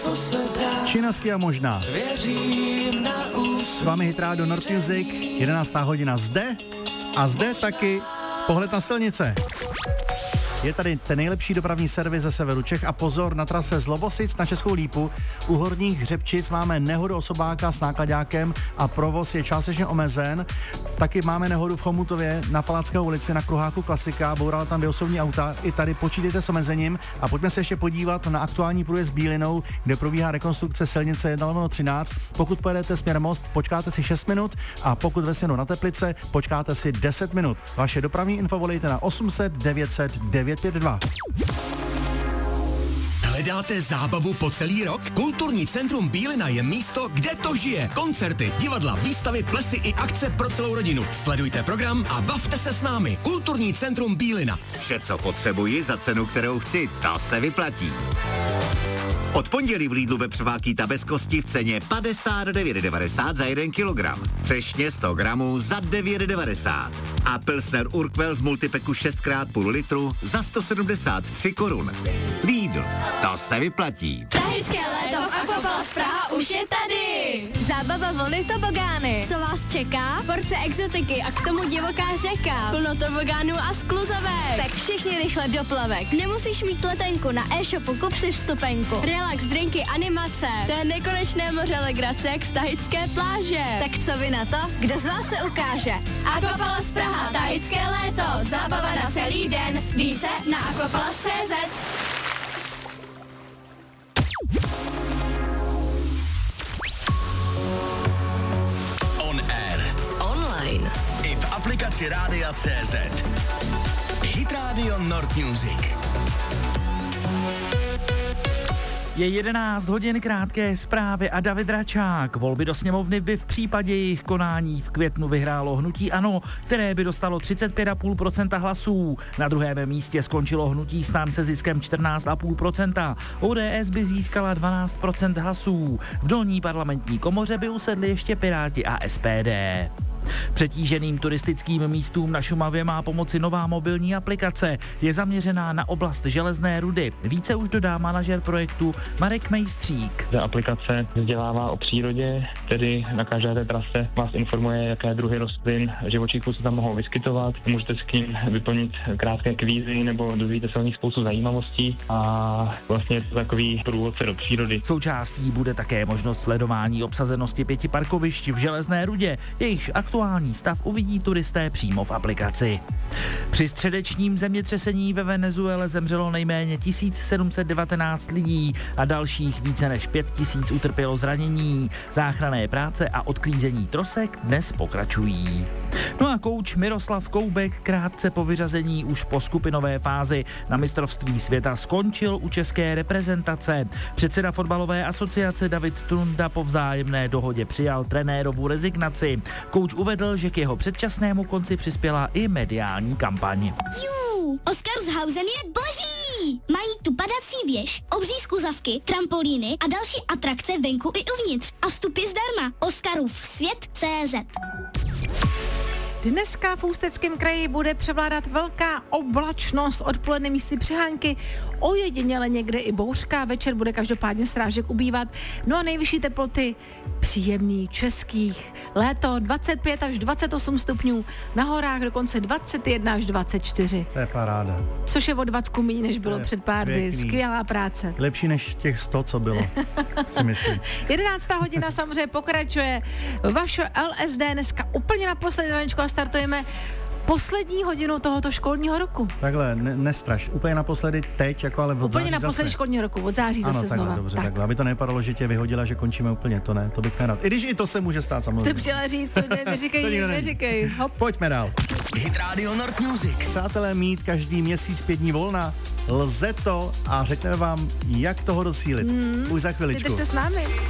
Činasky a možná. S vámi Hit Radio Nord Music, 11. hodina zde a zde taky pohled na silnice. Je tady ten nejlepší dopravní servis ze severu Čech a pozor, na trase z Lovosic na Českou Lípu u Horních Hřebčic máme nehodu osobáka s nákladákem a provoz je částečně omezen. Taky máme nehodu v Chomutově na Palacké ulici na kruháku Klasika, bourala tam 2 osobní auta, i tady počítejte s omezením a pojďme se ještě podívat na aktuální průjezd Bílinou, kde probíhá rekonstrukce silnice 1/13. Pokud pojedete směr Most, počkáte si 6 minut a pokud ve směru na Teplice, počkáte si 10 minut. Vaše dopravní info volejte na 800 900 952. Hledáte zábavu po celý rok? Kulturní centrum Bílina je místo, kde to žije. Koncerty, divadla, výstavy, plesy i akce pro celou rodinu. Sledujte program a bavte se s námi. Kulturní centrum Bílina. Vše, co potřebuji za cenu, kterou chci, ta se vyplatí. Od pondělí v Lidlu vepřová bez kosti v ceně 59,90 za 1 kilogram. Třešně 100 gramů za 9,90. A Pilsner Urquell v multipeku 6x půl litru za 173 korun. Lidl, to se vyplatí. Prahické léto v Aquapalace Praha už je tady. Zábava vlny tobogány. Co vás čeká? Porce exotiky a k tomu divoká řeka. Plno tobogánů a skluzavek. Tak všichni rychle do plavek. Nemusíš mít letenku, na e-shopu kup si vstupenku. Relax, drinky, animace. To je nekonečné moře legrace jak z tahické pláže. Tak co vy na to? Kdo z vás se ukáže? Aquapalace Praha, tahické léto. Zábava na celý den. Více na aquapalace.cz. On air. Online. I v aplikaci Rádia.cz. Hit Radio Nord Music. Je 11 hodin, krátké zprávy a David Račák. Volby do sněmovny by v případě jejich konání v květnu vyhrálo hnutí ANO, které by dostalo 35,5% hlasů. Na druhém místě skončilo hnutí STAN se ziskem 14,5%. ODS by získala 12% hlasů. V dolní parlamentní komoře by usedli ještě Piráti a SPD. Přetíženým turistickým místům na Šumavě má pomoci nová mobilní aplikace. Je zaměřená na oblast železné rudy. Více už dodá manažer projektu Marek Mejstřík. Ta aplikace vzdělává o přírodě, tedy na každé té trase vás informuje, jaké druhy rostlin, živočichů se tam mohou vyskytovat. Můžete si k ním vyplnit krátké kvízy nebo dozvíte se o nich spoustu zajímavostí a vlastně je to takový průvodce do přírody. Součástí bude také možnost sledování obsazenosti 5 parkovišť v železné rudě. Jejichž aktuální stav uvidí turisté přímo v aplikaci. Při středečním zemětřesení ve Venezuele zemřelo nejméně 1719 lidí a dalších více než 5000 utrpělo zranění. Záchranné práce a odklízení trosek dnes pokračují. No a kouč Miroslav Koubek krátce po vyřazení už po skupinové fázi na mistrovství světa skončil u české reprezentace. Předseda fotbalové asociace David Trunda po vzájemné dohodě přijal trenérovu rezignaci. Kouč uvedl, že k jeho předčasnému konci přispěla i mediální kampaň. Oscarshausen je boží! Mají tu padací věž, obří skluzavky, trampolíny a další atrakce venku i uvnitř. A vstup je zdarma. Oscarův svět.cz. Dneska v Ústeckém kraji bude převládat velká oblačnost, odpoledne místy přehánky, ojediněle někde i bouřka, večer bude každopádně srážek ubývat, no a nejvyšší teploty příjemný českých. Léto 25 až 28 stupňů, na horách dokonce 21 až 24. To je paráda. Což je o 20 méně, než bylo před pár dny. Skvělá práce. Lepší než těch 100, co bylo, si myslím. 11. hodina samozřejmě pokračuje. Vaše LSD dneska úplně naposledy, Danečko, a startujeme poslední hodinu tohoto školního roku. Takhle, nestraš. Úplně naposledy teď, jako ale od úplně září naposledy zase. školního roku, od září ano, zase takhle, znova. Dobře, tak. takhle, aby to nepadalo, že tě vyhodila, že končíme úplně, to ne, to bych nerad. I když i to se může stát samozřejmě. Ty chtěla říct, to neříkej. Hop. Pojďme dál. Hit Radio Nord Music. Přátelé, mít každý měsíc 5 dní volna, lze to a řekneme vám, jak toho docílit. Už za chviličku. Vydržte s námi.